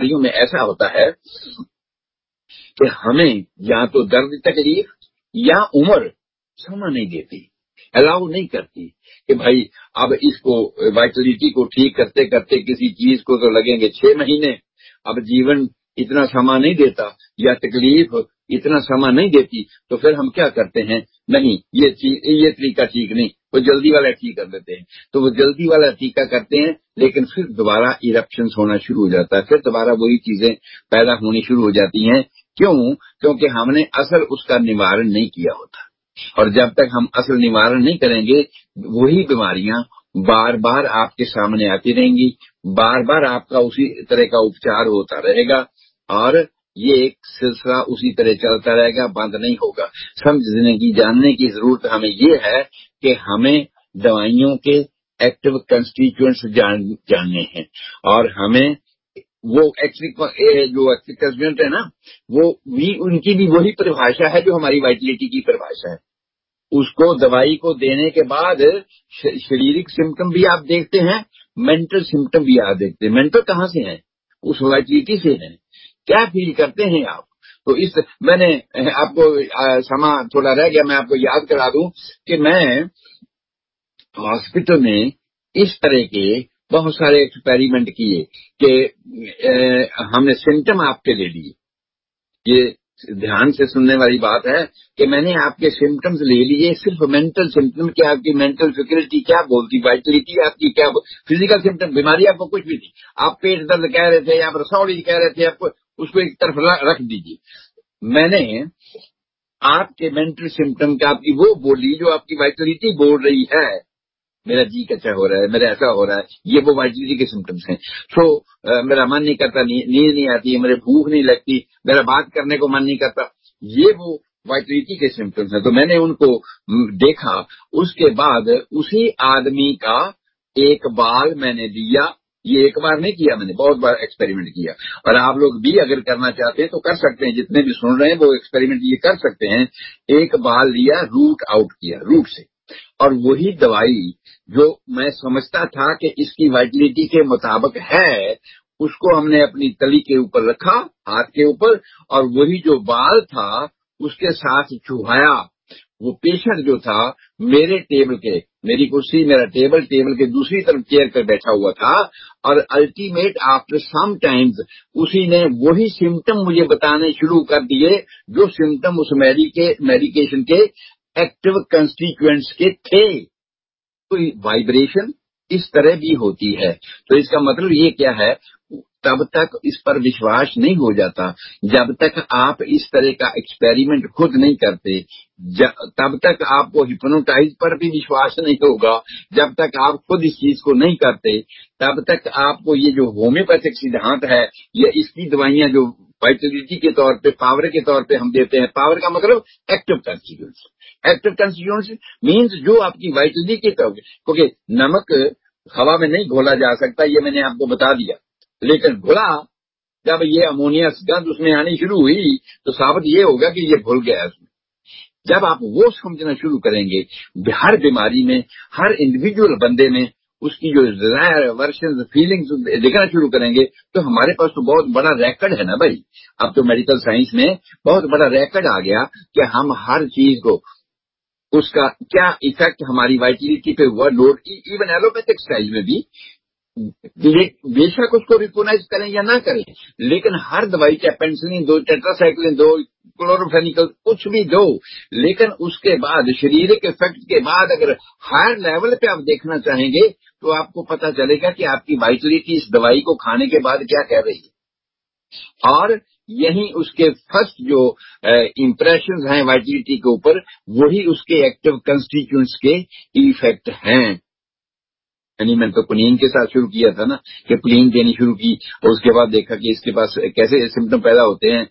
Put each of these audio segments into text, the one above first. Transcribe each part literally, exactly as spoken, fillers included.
बीमारियों में ऐसा होता है कि हमें या तो दर्द तकलीफ या उम्र क्षमा नहीं देती, अलाउ नहीं करती कि भाई अब इसको वाइटलिटी को ठीक करते करते किसी चीज को तो लगेंगे छह महीने, अब जीवन इतना समय नहीं देता या तकलीफ इतना समय नहीं देती, तो फिर हम क्या करते हैं, नहीं ये ये तरीका ठीक नहीं, वो जल्दी वाला ठीक कर देते हैं। तो वो जल्दी वाला टीका करते हैं, लेकिन फिर दोबारा इरप्शंस होना शुरू हो जाता है, फिर दोबारा वही चीजें पैदा होनी शुरू हो जाती हैं। क्यों? क्योंकि हमने असल उसका निवारण नहीं किया होता, और जब तक हम असल निवारण नहीं करेंगे वही बीमारियां बार बार आपके सामने आती रहेंगी, बार बार आपका उसी तरह का उपचार होता रहेगा, और ये एक सिलसिला उसी तरह चलता रहेगा, बंद नहीं होगा। समझने की, जानने की जरूरत हमें ये है कि हमें दवाइयों के एक्टिव कंस्टिट्यूएंट्स जान, जानने हैं, और हमें वो एक्टिव जो एक्टिव कंस्टिट्यूएंट है ना, वो भी उनकी भी वही परिभाषा है जो हमारी वाइटलिटी की परिभाषा है। उसको दवाई को देने के बाद शारीरिक सिम्टम भी आप देखते हैं, मेंटल सिम्टम भी आप देखते हैं। मेंटल कहाँ से है? उस वाइटलिटी से है। क्या फील करते हैं आप? तो इस मैंने आपको समा थोड़ा रह गया, मैं आपको याद करा दूं कि मैं हॉस्पिटल में इस तरह के बहुत सारे एक्सपेरिमेंट किए कि हमने सिम्टम आपके ले लिए। ये ध्यान से सुनने वाली बात है कि मैंने आपके सिम्टम्स ले लिए, सिर्फ मेंटल सिम्टम, क्या आपकी मेंटल फैकल्टी क्या बोलती, वाइटलिटी आपकी क्या, फिजिकल सिम्टम बीमारी आपको कुछ भी नहीं, आप पेट दर्द कह रहे थे, आप रसौड़ी कह रहे थे, आपको उसको एक तरफ रख दीजिए। मैंने आपके मेंटल सिम्टम का आपकी वो बोली जो आपकी वाइटलिटी बोल रही है, मेरा जी कच्चा हो रहा है, मेरा ऐसा हो रहा है, ये वो वाइटलिटी के सिम्टम्स हैं। सो so, मेरा मन नहीं करता, नींद नहीं आती है, मेरे भूख नहीं लगती, मेरा बात करने को मन नहीं करता, ये वो वाइटलिटी के सिम्टम्स हैं। तो मैंने उनको देखा, उसके बाद उसी आदमी का एक बाल मैंने लिया, ये एक बार नहीं किया, मैंने बहुत बार एक्सपेरिमेंट किया, और आप लोग भी अगर करना चाहते हैं तो कर सकते हैं, जितने भी सुन रहे हैं वो एक्सपेरिमेंट ये कर सकते हैं। एक बाल लिया, रूट आउट किया, रूट से, और वही दवाई जो मैं समझता था कि इसकी वाइटलिटी के मुताबिक है, उसको हमने अपनी तली के ऊपर रखा, हाथ के ऊपर, और वही जो बाल था उसके साथ चुहाया। वो पेशेंट जो था मेरे टेबल के, मेरी कुर्सी मेरा टेबल, टेबल के दूसरी तरफ चेयर पर बैठा हुआ था, और अल्टीमेट आफ्टर सम टाइम्स उसी ने वही सिम्टम मुझे बताने शुरू कर दिए जो सिम्टम उस मेडी के मेडिकेशन के एक्टिव कंस्टिट्यूएंट्स के थे। तो वाइब्रेशन इस तरह भी होती है। तो इसका मतलब ये क्या है, तब तक इस पर विश्वास नहीं हो जाता जब तक आप इस तरह का एक्सपेरिमेंट खुद नहीं करते, तब तक आपको हिप्नोटाइज पर भी विश्वास नहीं होगा, जब तक आप खुद इस चीज को नहीं करते, तब तक आपको ये जो होम्योपैथिक सिद्धांत है, ये इसकी दवाइयां जो वाइटलिटी के तौर पे, पावर के तौर पे हम देते हैं, पावर का मतलब active constituents, active constituents means जो आपकी वाइटलिटी के तौर पे, क्योंकि नमक हवा में नहीं घोला जा सकता, ये मैंने आपको बता दिया, लेकिन घुला जब ये अमोनिया गंध उसमें आनी शुरू हुई तो साबित ये होगा कि ये घुल गया उसमें। जब आप वो समझना शुरू करेंगे, हर बीमारी में, हर इंडिविजुअल बंदे में उसकी जो डिजायर, वर्शन, फीलिंग्स देखना शुरू करेंगे, तो हमारे पास तो बहुत बड़ा रिकॉर्ड है ना भाई। अब तो मेडिकल साइंस में बहुत बड़ा रिकॉर्ड आ गया कि हम हर चीज को, उसका क्या इफेक्ट हमारी वाइटलिटी पे हुआ, नोट, इवन एलोपैथिक स्टाइल में भी, बेशक उसको रिकॉग्नाइज करें या ना करें, लेकिन हर दवाई, चाहे पेनिसिलिन दो, टेट्रासाइक्लिन दो, क्लोरोफेनिकल कुछ भी दो, लेकिन उसके बाद शारीरिक इफेक्ट के बाद अगर हायर लेवल पे आप देखना चाहेंगे तो आपको पता चलेगा कि आपकी वाइटलिटी इस दवाई को खाने के बाद क्या कह रही है। और यही उसके फर्स्ट जो इम्प्रेशंस हैं वाइटलिटी के ऊपर, वही उसके एक्टिव कंस्टिट्यूएंट्स के इफेक्ट हैं। यानी मैंने तो क्लीन के साथ शुरू किया था ना, कि क्लीन देनी शुरू की, और उसके बाद देखा कि इसके पास कैसे सिम्टम पैदा होते हैं।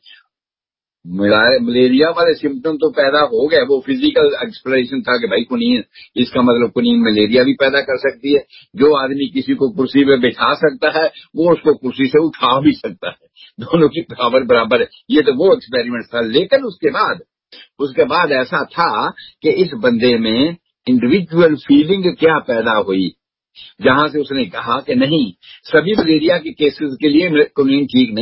मलेरिया वाले सिम्टम तो पैदा हो गए, वो फिजिकल एक्सप्लेनेशन था कि भाई कुनीन, इसका मतलब कुनीन मलेरिया भी पैदा कर सकती है। जो आदमी किसी को कुर्सी पे बैठा सकता है वो उसको कुर्सी से उठा भी सकता है, दोनों की पावर बराबर है। ये तो वो एक्सपेरिमेंट था। लेकिन उसके बाद उसके बाद ऐसा था कि इस बंदे में इंडिविजुअल फीलिंग क्या पैदा हुई, जहां से उसने कहा कि नहीं, सभी मलेरिया के केसेस के लिए कुनीन ठीक नहीं।